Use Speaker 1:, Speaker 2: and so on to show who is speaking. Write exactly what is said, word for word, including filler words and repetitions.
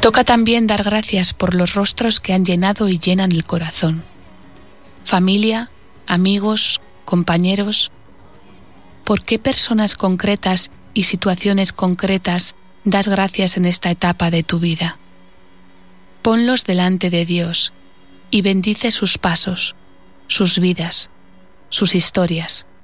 Speaker 1: Toca también dar gracias por los rostros que han llenado y llenan el corazón. Familia, amigos, compañeros. ¿Por qué personas concretas y situaciones concretas das gracias en esta etapa de tu vida? Ponlos delante de Dios y bendice sus pasos, sus vidas, sus historias.